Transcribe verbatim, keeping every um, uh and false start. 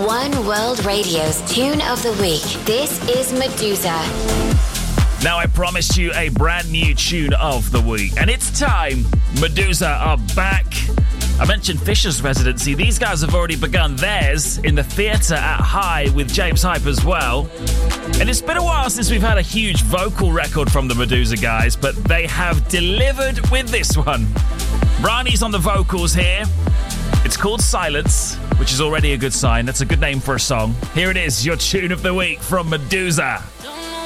One World Radio's Tune of the Week. This is Medusa. Now, I promised you a brand new tune of the week, and it's time. Medusa are back. I mentioned Fisher's Residency. These guys have already begun theirs in the theatre at High with James Hype as well. And it's been a while since we've had a huge vocal record from the Medusa guys, but they have delivered with this one. Rani's on the vocals here. It's called Silence, which is already a good sign. That's a good name for a song. Here it is, your tune of the week from Medusa.